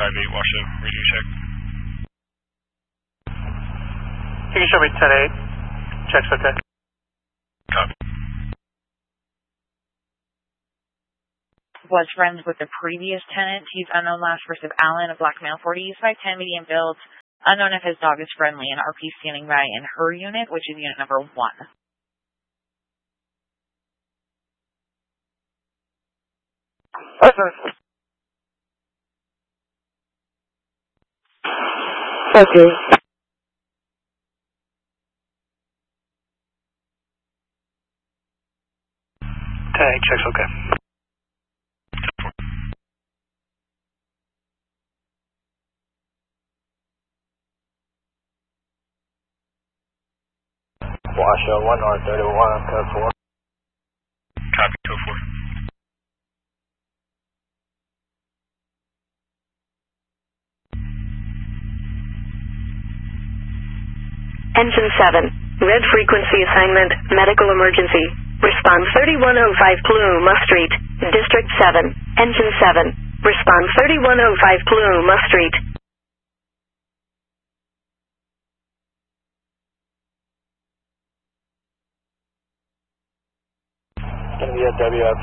58 Washoe, reading check. You can show me 10-8. Check's okay. Copy. Was friends with the previous tenant. He's unknown, last first of Allen, a black male, 40, 5'10", medium build. Unknown if his dog is friendly, and RP standing by in her unit, which is unit number 1. Okay. Check's okay. Washoe, 1 North 31, code 4. Copy, code 4. Engine 7, red frequency assignment, medical emergency. Response 3105 Paluma Street, District 7, Engine 7. Response 3105 Paluma Street. Gonna be a WF